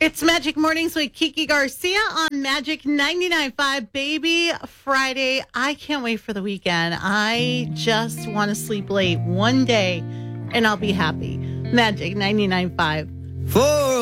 It's Magic Mornings with Kiki Garcia on Magic 99.5. Baby Friday. I can't wait for the weekend. I just want to sleep late one day and I'll be happy. Magic 99.5. For